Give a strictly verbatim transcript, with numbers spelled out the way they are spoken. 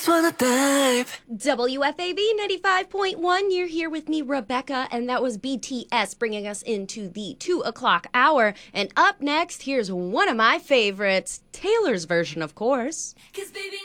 just wanna dive. W F A B ninety-five point one, you're here with me, Rebecca, and that was B T S bringing us into the two o'clock hour. And up next, here's one of my favorites, Taylor's version, of course. 'Cause baby